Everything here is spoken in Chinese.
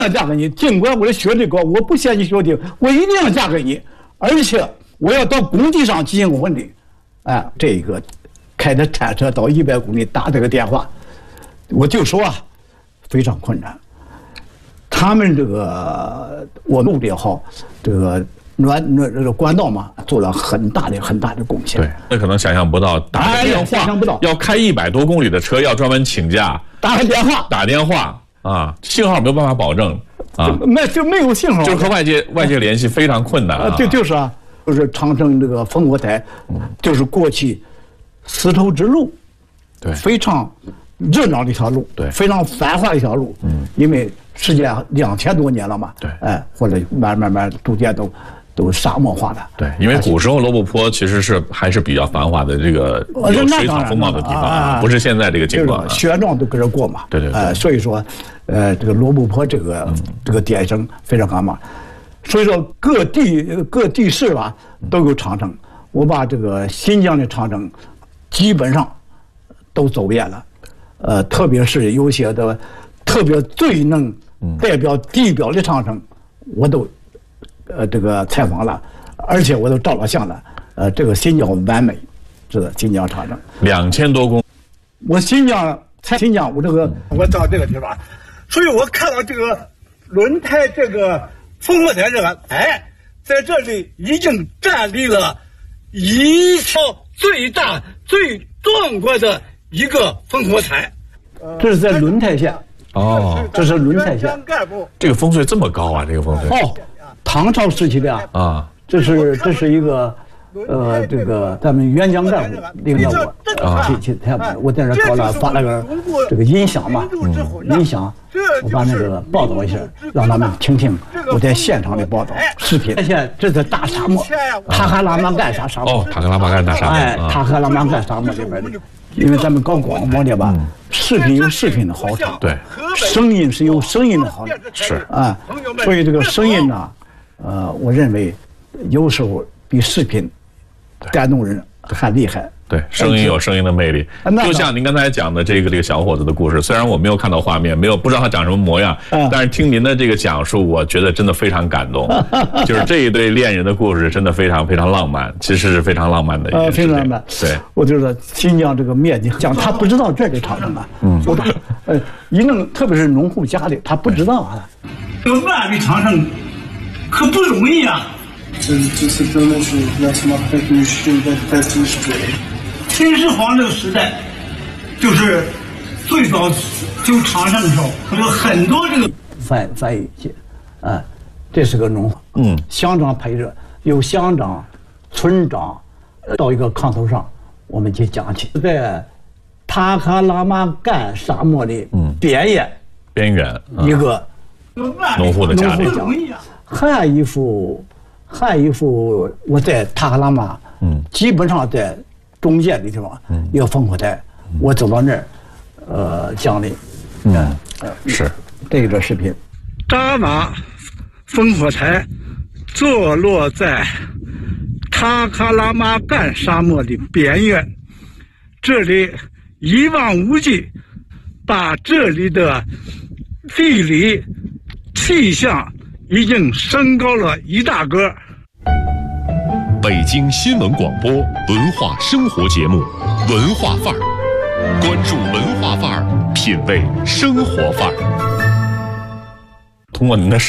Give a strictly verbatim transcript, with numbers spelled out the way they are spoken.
要嫁给你，尽管我的学历高，我不嫌你学历，我一定要嫁给你，而且我要到工地上进行婚礼。哎，这个开着铲车到一百公里打这个电话，我就说啊，非常困难。他们这个我路也好，这个暖暖这个管道嘛，做了很大的很大的贡献。 对，那可能想象不到，打个电话， 想象不到， 要开一百多公里的车，要专门请假打个电话， 打电话啊，信号没有办法保证啊， 没就没有信号， 就是和外界外界联系非常困难啊。 就就是啊，就是长城这个烽火台，就是过去丝绸之路， 对， 非常热闹的一条路， 对， 非常繁华的一条路，嗯，因为时间两千多年了嘛， 对， 哎，或者慢慢慢逐渐都都沙漠化了， 对，因为古时候罗布泊其实是还是比较繁华的这个有水草丰茂的地方啊，不是现在这个情况， 雪状都搁这过嘛， 对对， 哎，所以说，呃，这个罗布泊这个这个点声非常干嘛，所以说各地各地市吧都有长城，我把这个新疆的长城基本上都走遍了，呃，特别是有些的特别最能代表地表的长城，我都呃这个采访了，而且我都照了相了，呃，这个新疆完美，是的，新疆长城两千多公， 我新疆在新疆我这个我到这个地方，所以我看到这个轮胎这个烽火台这个哎，在这里已经站立了一条最大最壮观的一个烽火台，这是在轮台县哦， 这是轮台县， 这个烽燧这么高啊，这个烽燧哦，唐朝时期的啊， 啊， 这是这是一个呃这个咱们援疆干部领导我啊，去去他们我在这搞了发了个这个音响嘛，嗯，音响，我把那个报道一下，让他们听听我在现场的报道视频。现在这是大沙漠，塔克拉玛干沙沙漠。 哦，塔克拉玛干大沙漠。 哎，塔克拉玛干沙漠里边的，因为咱们搞广播的吧，视频有视频的好处， 对， 声音是有声音的好处， 是啊，所以这个声音呢，呃，我认为有时候比视频感动人还厉害。 对，声音有声音的魅力，就像您刚才讲的这个这个小伙子的故事，虽然我没有看到画面，没有不知道他长什么模样，但是听您的这个讲述，我觉得真的非常感动。就是这一对恋人的故事，真的非常非常浪漫，其实是非常浪漫的一件事情。 非常浪漫。 对， 我觉得新疆这个面积，讲他不知道这里长城啊，嗯，我呃，一弄特别是农户家里，他不知道啊，这个万里长城可不容易啊。 这这是真的是那什么很必须的在真实的。 秦始皇这个时代，就是最早就长城的时候，有很多这个翻翻译界，啊，这是个农户， 嗯， 乡长陪着，由乡长、村长到一个炕头上，我们去讲起，在塔克拉玛干沙漠的边沿， 边缘一个农户的家里， 还一幅，还一幅我在塔克拉玛，嗯，基本上在中间的地方，嗯，一个烽火台，我走到那儿，呃，讲的， 嗯，是这个视频，扎马烽火台坐落在塔克拉玛干沙漠的边缘，这里一望无际，把这里的地理气象已经升高了一大个。 北京新闻广播文化生活节目《文化范儿》，关注文化范儿，品味生活范儿。 通过您的